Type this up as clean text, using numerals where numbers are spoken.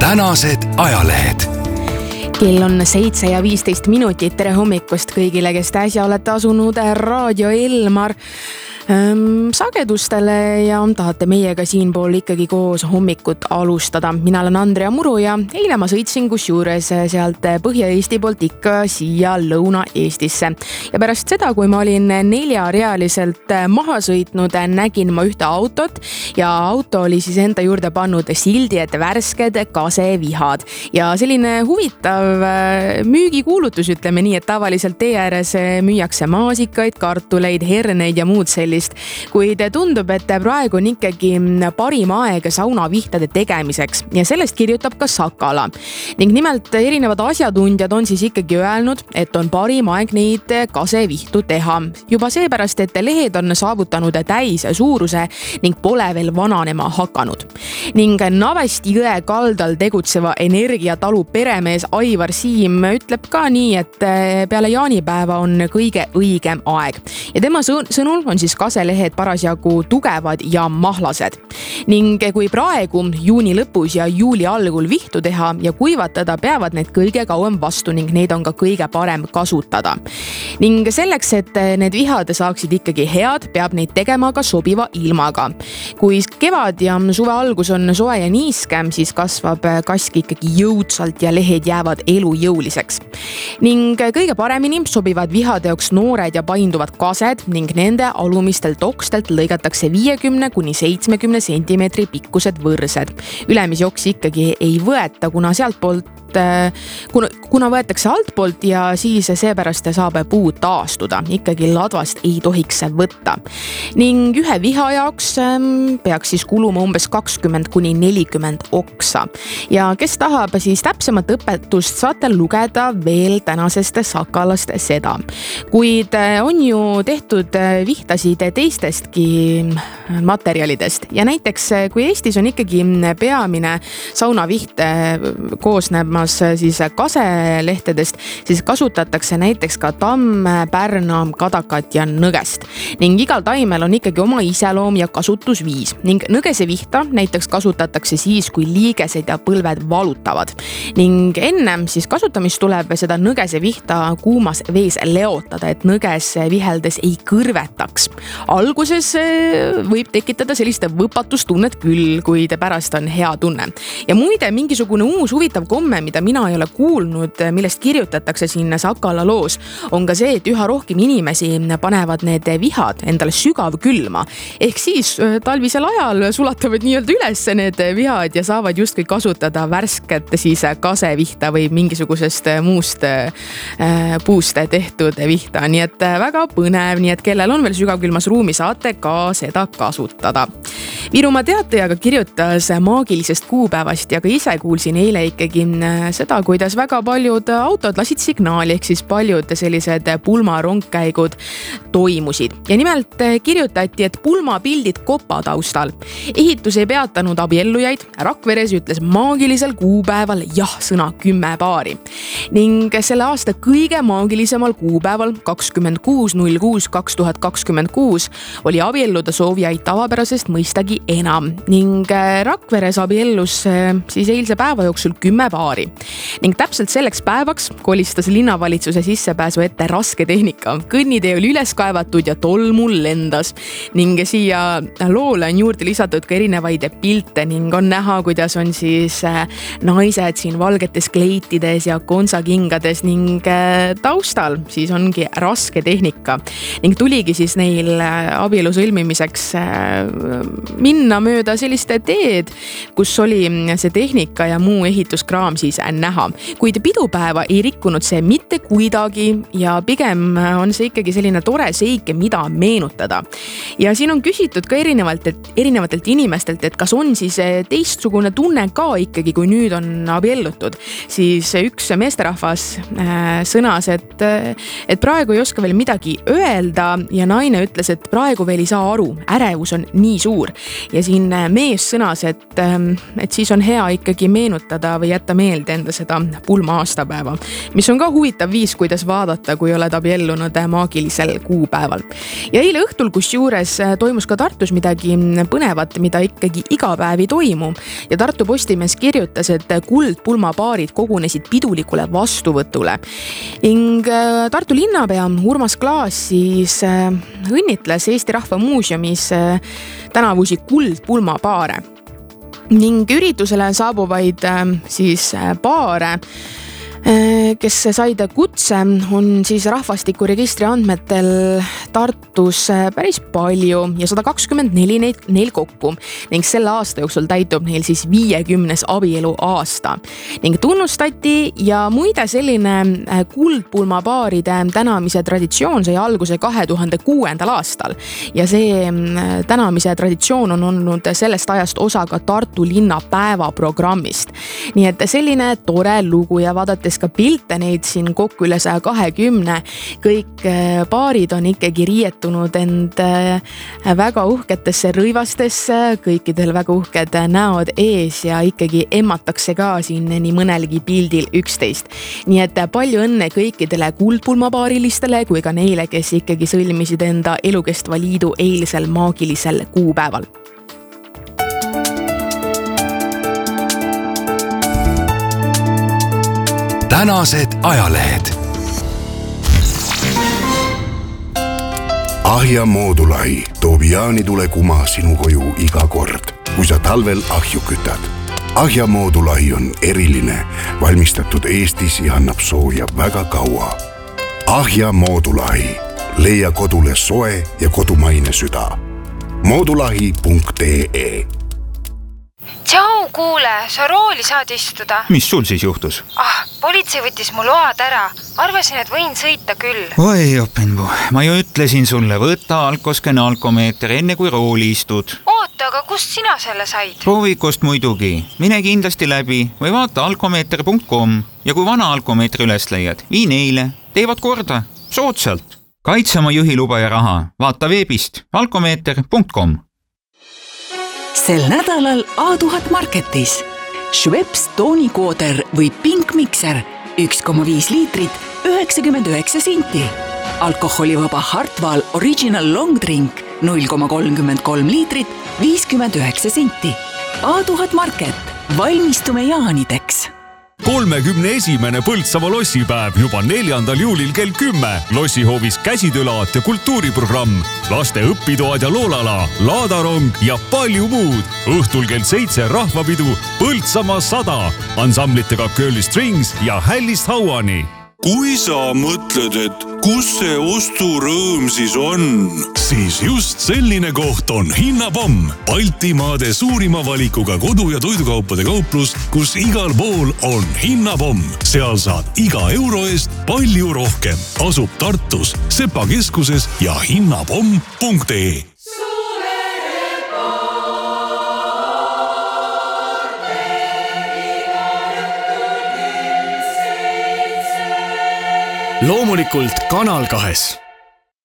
tänased ajalehed. Kell on 7:15. Tere hommikust kõigile, kes äsja olete asunud Raadio Elmar sagedustele ja tahate meiega siinpool ikkagi koos hommikut alustada. Mina olen Andrea Muru ja eile ma sõitsin kusjuures sealt Põhja-Eesti poolt ikka siia Lõuna-Eestisse. Ja pärast seda, kui ma olin 4-realiselt maha sõitnud, nägin ma ühte autot ja auto oli siis enda juurde pannud sildi, et värsked kasevihad. Ja selline huvitav müügikuulutus, ütleme nii, et tavaliselt tee ääres müüakse maasikaid, kartuleid, herneid ja muud sellist. Kuid tundub, et praegu on ikkagi parim aeg saunavihtade tegemiseks ja sellest kirjutab ka Sakala. Ning nimelt erinevad asjatundjad on siis ikkagi öelnud, et on parim aeg neid kasevihtu teha. Juba seepärast, et lehed on saavutanud täis suuruse ning pole veel vananema hakanud. Ning Navesti jõe kaldal tegutseva Energiatalu peremees Aivar Siim ütleb ka nii, et peale jaanipäeva on kõige õigem aeg. Ja tema sõnul on siis kaselehed parasjagu tugevad ja mahlased. Ning kui praegu juuni lõpus ja juuli algul vihtu teha ja kuivatada, peavad need kõige kauem vastu ning neid on ka kõige parem kasutada. Ning selleks, et need vihad saaksid ikkagi head, peab neid tegema ka sobiva ilmaga. Kui kevad ja suve algus on soe ja niiske, siis kasvab kask ikkagi jõudsalt ja lehed jäävad elujõuliseks. Ning kõige paremini sobivad vihade jaoks noored ja painduvad kased ning nende alumistelt okstelt lõigatakse 50–70 sentimeetri pikkused võrsed. Ülemisi oksi ikkagi ei võeta, kuna võetakse altpoolt ja siis seepärast saab puu taastuda. Ikkagi ladvast ei tohiks võtta. Ning ühe viha jaoks peaks siis kuluma umbes 20–40 oksa. Ja kes tahab siis täpsemat õpetust, saate lugeda veel tänasest Sakalast seda. Kuid on ju tehtud vihtasid teistestki materjalidest. Ja näiteks kui Eestis on ikkagi peamine saunaviht koosnemas siis kaselehtedest, siis kasutatakse näiteks ka tamm, pärna, kadakat ja nõgest. Ning igal taimel on ikkagi oma iseloom ja kasutusviis. Ning nõgese vihta näiteks kasutatakse siis, kui liigesed ja põlved valutavad. Ning ennem siis kasutamist tuleb seda nõgese vihta kuumas vees leotada, et nõges viheldes ei kõrvetaks. Alguses võib tekitada sellist võpatustunnet küll, kuid pärast on hea tunne. Ja muide, mingisugune uus huvitav komme, mida mina ei ole kuulnud, millest kirjutatakse siin Sakala loos, on ka see, et üha rohkem inimesi panevad need vihad endale sügav külma. Ehk siis talvisel ajal sulatavad nii-öelda üles need vihad ja saavad justkui kasutada värsket siis kasevihta või mingisugusest muust puust tehtud vihta. Nii et väga põnev, nii et kellel on veel sügavkülmas ruumi, saate ka seda kasutada. Virumaa Teatajaga kirjutas maagilisest kuupäevast ja ka ise kuulsin eile ikkagi seda, kuidas väga paljud autod lasid signaali, ehk siis paljud sellised pulmarongkäigud toimusid. Ja nimelt kirjutati, et pulmapildid kopa taustal. Ehitus ei peatanud abiellujaid. Rakveres ütles maagilisel kuupäeval jah-sõna 10 paari. Ning selle aasta kõige maagilisemal kuupäeval 26.06.2026 oli abielluda soovijaid tavapärasest mõistagi enam. Ning Rakveres abiellus siis eilse päeva jooksul 10 paari. Ning täpselt selleks päevaks kolistas linnavalitsuse sissepääsu ette raske tehnika. Kõnnitee oli üles kaevatud ja tolmul lendas. Ning siia loole on juurde lisatud ka erinevaid pilte ning on näha, kuidas on siis naised siin valgetes kleitides ja kontsakingades ning taustal siis ongi raske tehnika. Ning tuligi siis neil abielu sõlmimiseks minna mööda selliste teed, kus oli see tehnika ja muu ehituskraam siis näha. Kuid pidupäeva ei rikkunud see mitte kuidagi ja pigem on see ikkagi selline tore seik, mida meenutada. Ja siin on küsitud ka erinevatelt inimestelt, et kas on siis teistsugune tunne ka ikkagi, kui nüüd on abiellutud. Siis üks meesterahvas sõnas, et praegu ei oska veel midagi öelda ja naine ütles, et praegu veel ei saa aru, ärevus on nii suur. Ja siin mees sõnas, et siis on hea ikkagi meenutada või jätta meelde, meelde enda seda pulma aastapäeva, mis on ka huvitav viis, kuidas vaadata, kui oled abiellunud maagilisel kuupäeval. Ja eile õhtul, kus juures toimus ka Tartus midagi põnevat, mida ikkagi iga päev ei toimu. Ja Tartu Postimees kirjutas, et kuldpulmapaarid kogunesid pidulikule vastuvõtule. Ning Tartu linnapea Urmas Klaas siis õnnitles Eesti Rahva Muuseumis tänavusi kuldpulmapaare. Ning üritusele saabuvaid siis paare, kes said kutse, on siis rahvastikuregistri andmetel Tartus päris palju ja 124 neil kokku. Ning selle aasta jooksul täitub neil siis 50. abielu aasta. Ning tunnustati ja muide selline kuldpulmapaaride tänamise traditsioon sai alguse 2006. aastal. Ja see tänamise traditsioon on olnud sellest ajast osa ka Tartu linna päevaprogrammist. Nii et selline tore lugu ja vaadates ka pilte neid siin kokku üle 120. Kõik paarid on ikkagi riietunud end väga uhketesse rõivastesse, kõikidel väga uhked näod ees ja ikkagi emmatakse ka siin nii mõnelgi pildil üksteist. Nii et palju õnne kõikidele kuldpulmapaarilistele kui ka neile, kes ikkagi sõlmisid enda elukestva liidu eilsel maagilisel kuupäeval. Tänased ajalehed. Ahja Moodulai toob jaanitule kuma sinu koju iga kord, kui sa talvel ahju kütad. Ahja Moodulai on eriline, valmistatud Eestis ja annab sooja väga kaua. Ahja Moodulai. Leia kodule soe ja kodumaine süda. Moodulahi.ee. Tšau, kuule, sa rooli saad istuda. Mis sul siis juhtus? Politsei võttis mu load ära. Arvasin, et võin sõita küll. Oi, Openbu, ma ju ütlesin sulle, võta alkoskene alkomeeter enne kui rooli istud. Oota, aga kust sina selle said? Proovikust muidugi. Mine kindlasti läbi või vaata alkomeeter.com ja kui vana alkomeetri üles leiad, vii neile. Teevad korda. Soodsalt. Kaitse oma juhiluba ja raha. Vaata veebist alkomeeter.com. Sel nädalal A1000 Marketis. Schweppes toonikooder või Pink Mixer 1,5 liitrit 99 senti. Alkoholivaba Hartwall Original Long Drink 0,33 liitrit 59 senti. A1000 Market. Valmistume jaanideks. 31. Põltsamaa lossipäev juba 4. juulil kell 10. Lossihoovis käsitöölaat ja kultuuriprogramm, laste õppitoad ja loolala, laadarong ja palju muud. Õhtul kell 7 rahvapidu Põltsamaa 100 ansamblitega Curly Strings ja Hällist Hauani. Kui sa mõtled, et kus see osturõõm siis on? Siis just selline koht on Hinnapomm, Baltimaade suurima valikuga kodu- ja toidukaupade kauplus, kus igal pool on Hinnapomm. Seal saad iga euro eest palju rohkem. Asub Tartus, Sepa keskuses ja hinnapomm.ee. Loomulikult Kanal 2.